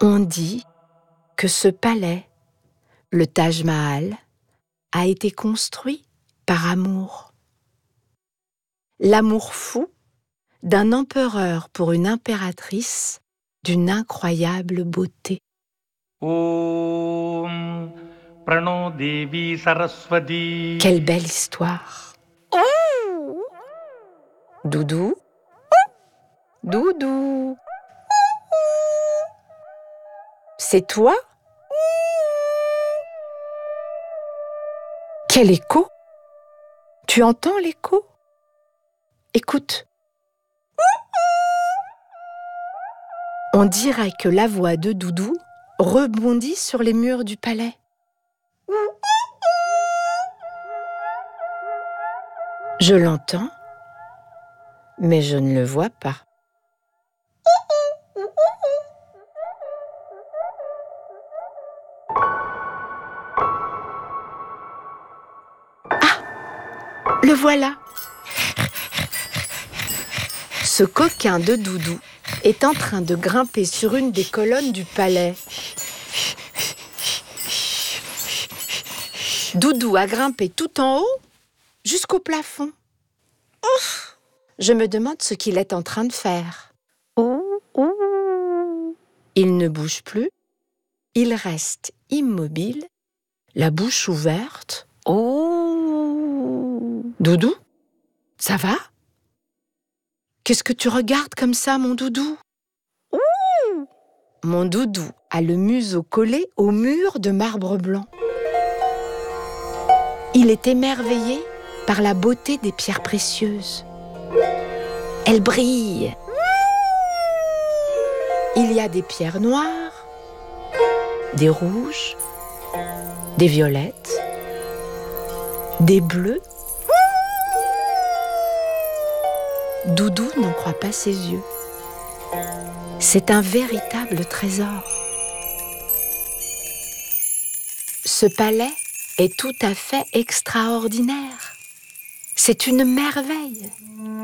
On dit que ce palais, le Taj Mahal, a été construit par amour. L'amour fou d'un empereur pour une impératrice d'une incroyable beauté. Om Prano Devi Saraswati. Quelle belle histoire! Doudou, Doudou, c'est toi? Quel écho! Tu entends l'écho? Écoute. On dirait que la voix de Doudou rebondit sur les murs du palais. Je l'entends, mais je ne le vois pas. Ah! Le voilà! Ce coquin de Doudou est en train de grimper sur une des colonnes du palais. Doudou a grimpé tout en haut, jusqu'au plafond. Ouf! Je me demande ce qu'il est en train de faire. Il ne bouge plus, il reste immobile, la bouche ouverte. Doudou, ça va? Qu'est-ce que tu regardes comme ça, mon Doudou? Mon Doudou a le museau collé au mur de marbre blanc. Il est émerveillé par la beauté des pierres précieuses. Elles brillent. Il y a des pierres noires, des rouges, des violettes, des bleus. Doudou n'en croit pas ses yeux. C'est un véritable trésor. Ce palais est tout à fait extraordinaire. C'est une merveille.